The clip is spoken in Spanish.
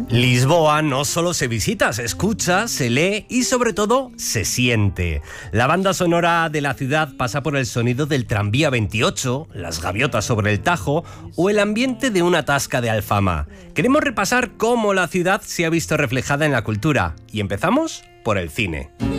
Lisboa no solo se visita, se escucha, se lee y sobre todo se siente. La banda sonora de la ciudad pasa por el sonido del tranvía 28, las gaviotas sobre el Tajo o el ambiente de una tasca de Alfama. Queremos repasar cómo la ciudad se ha visto reflejada en la cultura y empezamos por el cine.